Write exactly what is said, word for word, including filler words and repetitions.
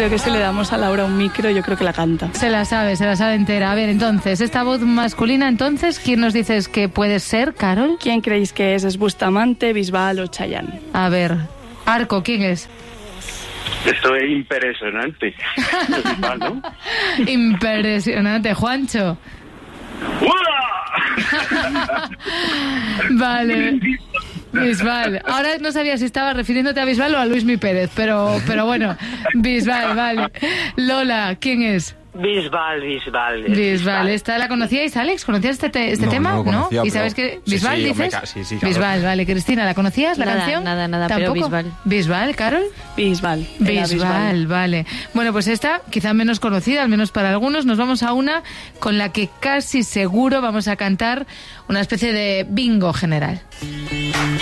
creo que si le damos a Laura un micro, yo creo que la canta. Se la sabe, se la sabe entera. A ver, entonces, esta voz masculina, entonces, ¿quién nos dices que puede ser, Carol? ¿Quién creéis que es? ¿Es Bustamante, Bisbal o Chayanne? A ver, Arco, ¿quién es? Esto es impresionante. Bisbal, ¿no? Impresionante, Juancho. Vale. Bisbal. Ahora no sabía si estaba refiriéndote a Bisbal o a Luismi Pérez, pero, pero bueno, Bisbal, vale. Lola, ¿quién es? Bisbal, Bisbal. Bisbal, ¿esta la conocíais, Alex? ¿Conocías este, te este no, tema? No, conocía, ¿no? ¿Y pero... sabes qué? Sí, ¿Bisbal sí, dices? hombre, sí, sí, claro. Bisbal, vale. Cristina, ¿la conocías la nada, canción? Nada, nada, ¿Tampoco? pero Bisbal. ¿Bisbal, Carol? Bisbal. Bisbal, Bisbal, vale. Bueno, pues esta, quizá menos conocida, al menos para algunos, nos vamos a una con la que casi seguro vamos a cantar una especie de bingo general.